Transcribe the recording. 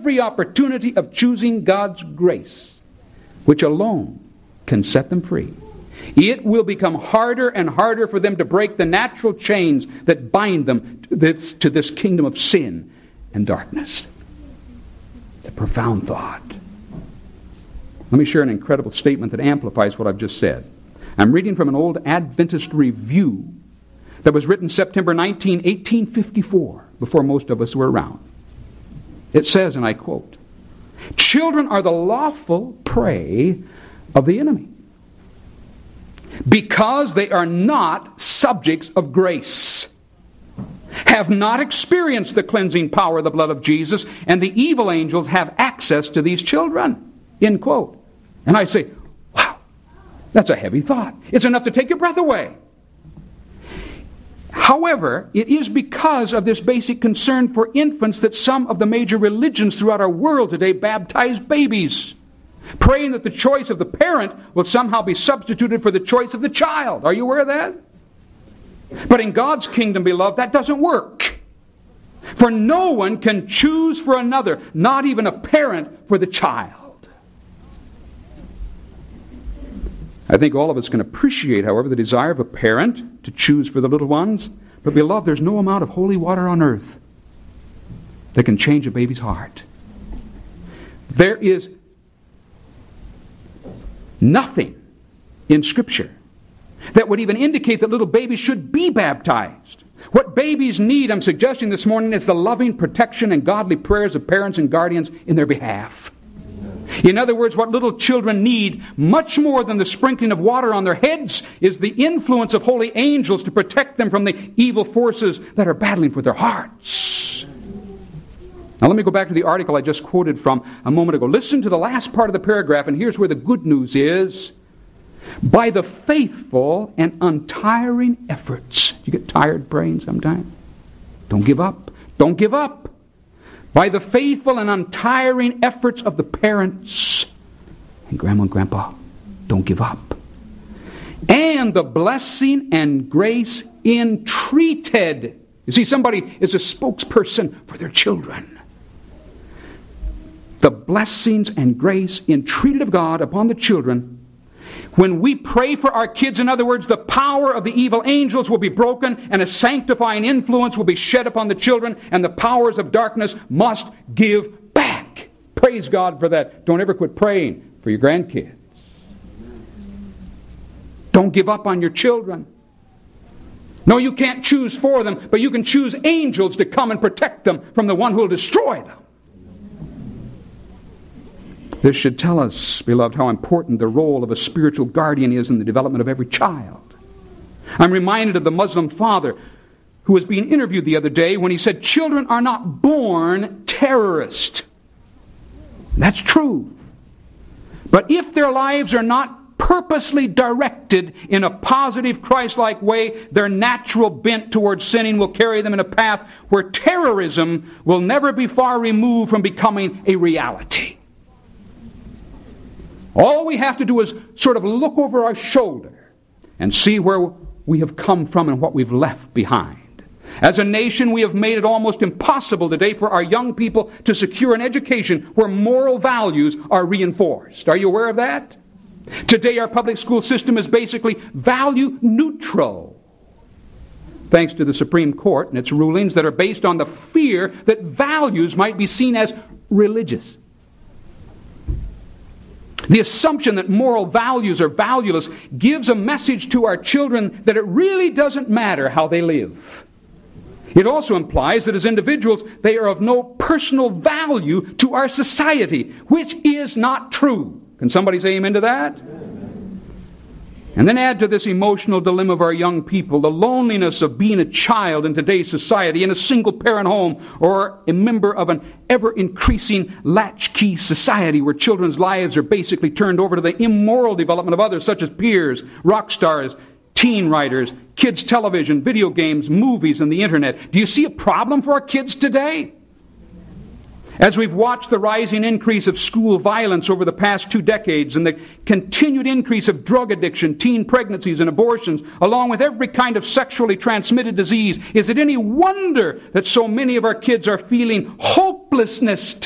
every opportunity of choosing God's grace, which alone can set them free, it will become harder and harder for them to break the natural chains that bind them to this kingdom of sin and darkness. It's a profound thought. Let me share an incredible statement that amplifies what I've just said. I'm reading from an old Adventist review that was written September 19, 1854, before most of us were around. It says, and I quote, "Children are the lawful prey of the enemy because they are not subjects of grace, have not experienced the cleansing power of the blood of Jesus, and the evil angels have access to these children." End quote. And I say, wow, that's a heavy thought. It's enough to take your breath away. However, it is because of this basic concern for infants that some of the major religions throughout our world today baptize babies, praying that the choice of the parent will somehow be substituted for the choice of the child. Are you aware of that? But in God's kingdom, beloved, that doesn't work. For no one can choose for another, not even a parent for the child. I think all of us can appreciate, however, the desire of a parent to choose for the little ones. But beloved, there's no amount of holy water on earth that can change a baby's heart. There is nothing in Scripture that would even indicate that little babies should be baptized. What babies need, I'm suggesting this morning, is the loving protection and godly prayers of parents and guardians in their behalf. In other words, what little children need, much more than the sprinkling of water on their heads, is the influence of holy angels to protect them from the evil forces that are battling for their hearts. Now let me go back to the article I just quoted from a moment ago. Listen to the last part of the paragraph, and here's where the good news is. By the faithful and untiring efforts. You get tired praying sometimes? Don't give up. Don't give up. By the faithful and untiring efforts of the parents and Grandma and Grandpa, don't give up. And the blessing and grace entreated. You see, somebody is a spokesperson for their children. The blessings and grace entreated of God upon the children. When we pray for our kids, in other words, the power of the evil angels will be broken and a sanctifying influence will be shed upon the children, and the powers of darkness must give back. Praise God for that. Don't ever quit praying for your grandkids. Don't give up on your children. No, you can't choose for them, but you can choose angels to come and protect them from the one who will destroy them. This should tell us, beloved, how important the role of a spiritual guardian is in the development of every child. I'm reminded of the Muslim father who was being interviewed the other day when he said, children are not born terrorists. That's true. But if their lives are not purposely directed in a positive Christ-like way, their natural bent towards sinning will carry them in a path where terrorism will never be far removed from becoming a reality. All we have to do is sort of look over our shoulder and see where we have come from and what we've left behind. As a nation, we have made it almost impossible today for our young people to secure an education where moral values are reinforced. Are you aware of that? Today, our public school system is basically value neutral, thanks to the Supreme Court and its rulings that are based on the fear that values might be seen as religious. The assumption that moral values are valueless gives a message to our children that it really doesn't matter how they live. It also implies that as individuals, they are of no personal value to our society, which is not true. Can somebody say amen to that? And then add to this emotional dilemma of our young people the loneliness of being a child in today's society, in a single-parent home, or a member of an ever-increasing latchkey society where children's lives are basically turned over to the immoral development of others, such as peers, rock stars, teen writers, kids' television, video games, movies, and the internet. Do you see a problem for our kids today? As we've watched the rising increase of school violence over the past 2 decades and the continued increase of drug addiction, teen pregnancies, and abortions, along with every kind of sexually transmitted disease, is it any wonder that so many of our kids are feeling hopelessness